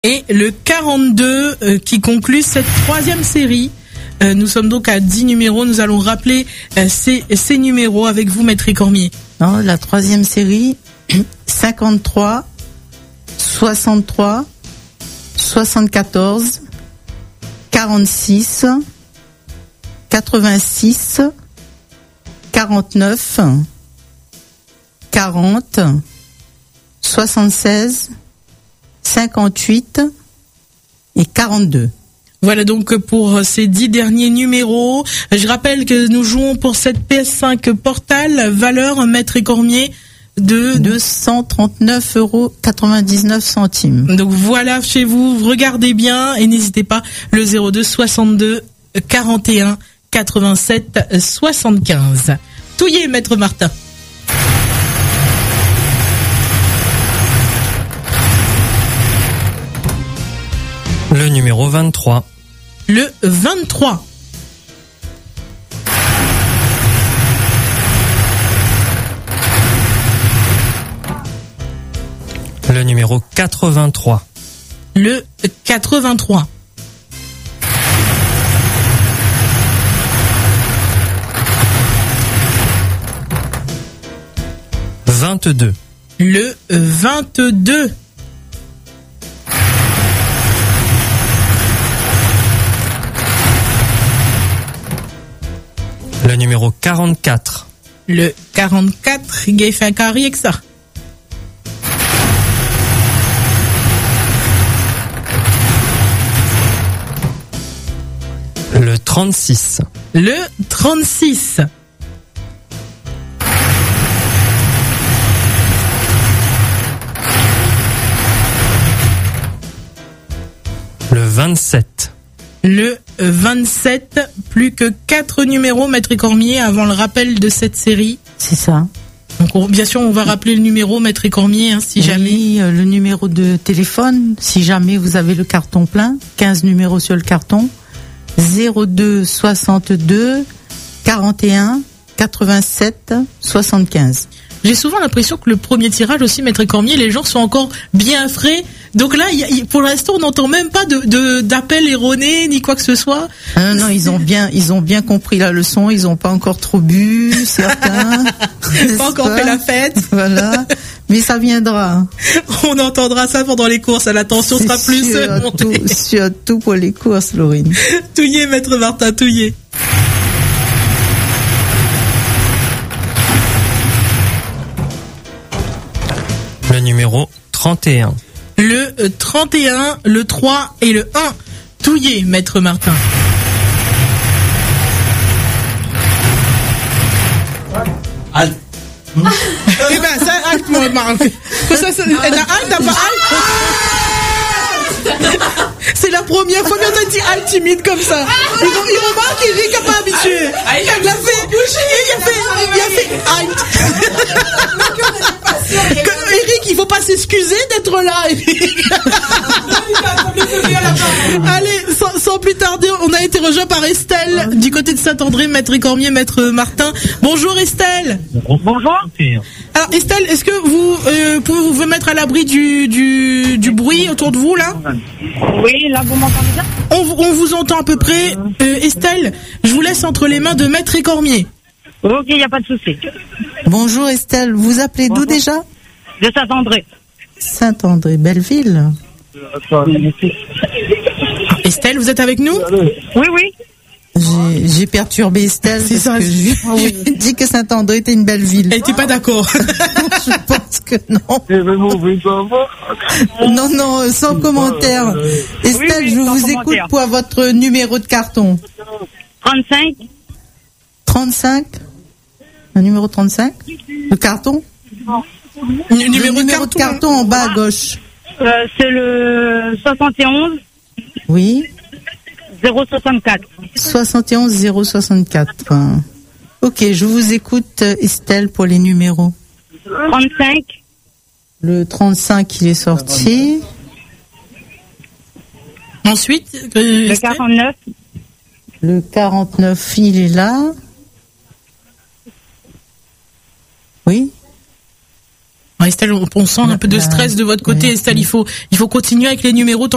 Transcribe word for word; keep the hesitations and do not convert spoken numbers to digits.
Et le quarante-deux euh, qui conclut cette troisième série. Euh, nous sommes donc à dix numéros. Nous allons rappeler euh, ces, ces numéros avec vous, Maître Cormier. Non, la troisième série, cinquante-trois, soixante-trois, soixante-quatorze, quarante-six, quatre-vingt-six, quarante-neuf, quarante, soixante-seize, cinquante-huit et quarante-deux. Voilà donc pour ces dix derniers numéros. Je rappelle que nous jouons pour cette P S cinq Portal, valeur, Maître Cormier, de deux cent trente-neuf euros quatre-vingt-dix-neuf centimes. Donc voilà chez vous, regardez bien et n'hésitez pas, le zéro deux soixante-deux quarante et un quatre-vingt-sept soixante-quinze. Touillez, Maître Martin. Le numéro vingt-trois. Le vingt-trois. Le numéro quatre-vingt-trois. Le quatre-vingt-trois. vingt-deux. Le vingt-deux. Le numéro quarante-quatre. Le quarante-quatre, il a fait un carré avec ça. Le trente-six. Le trente-six. Le vingt-sept. Le vingt-sept, plus que quatre numéros, Maître Cormier, avant le rappel de cette série. C'est ça. Donc on, bien sûr, on va rappeler le numéro, Maître Cormier, hein, si oui, jamais. Euh, le numéro de téléphone, si jamais vous avez le carton plein, quinze numéros sur le carton, zéro deux soixante-deux quarante et un quatre-vingt-sept soixante-quinze. J'ai souvent l'impression que le premier tirage aussi, Maître Cormier, les gens sont encore bien frais. Donc là, y a, y, pour l'instant, on n'entend même pas de, de d'appel erroné ni quoi que ce soit. Ah non, non, ils ont bien, ils ont bien compris la leçon. Ils ont pas encore trop bu, certains. Pas encore pas fait la fête. Voilà. Mais ça viendra. On entendra ça pendant les courses. L'attention sera plus surtout, surtout pour les courses, Laurine. Touillez, Maître Martin, touillez. Le numéro trente et un. Le trente et un, le trois et le un. Touillez, Maître Martin. Halt. Eh ben, ça, halt, moi, Marc. Ça, ça, elle a halt, t'as pas halt? C'est la première fois qu'on t'a dit halt timide comme ça. Il, il remarque, il n'est pas habitué. Il a fait, il a fait, il a fait halt. Eric, il faut pas s'excuser d'être là, Eric. Allez, sans, sans plus tarder, on a été rejoint par Estelle du côté de Saint-André, Maître Cormier, Maître Martin. Bonjour Estelle. Bonjour. Alors Estelle, est-ce que vous euh, pouvez vous mettre à l'abri du, du, du bruit autour de vous là? Oui, là vous m'entendez bien? on, on vous entend à peu près. Euh, Estelle, je vous laisse entre les mains de Maître Cormier. Ok, il n'y a pas de souci. Bonjour Estelle, vous appelez Bonjour. D'où déjà? De Saint-André. Saint-André, Belleville. Estelle, vous êtes avec nous? Oui, oui. J'ai, j'ai perturbé Estelle parce ça, que je lui oh, oui. ai dit que Saint-André était une belle ville. Elle n'était pas d'accord. Je pense que non. Non, non, sans commentaire. Estelle, oui, oui, je vous écoute commentaire. Pour votre numéro de carton. trente-cinq. trente-cinq. Le numéro trente-cinq. Le carton? Le numéro, le numéro de, carton. de carton en bas à gauche. Euh, c'est le soixante et onze. Oui. zéro soixante-quatre. soixante et onze zéro soixante-quatre. Ok, je vous écoute Estelle pour les numéros. trente-cinq. Le trente-cinq, il est sorti. Ensuite, euh, le quarante-neuf. Le quarante-neuf, il est là. Oui. Estelle, on sent un peu de stress de votre côté. Estelle, il faut, il faut continuer avec les numéros.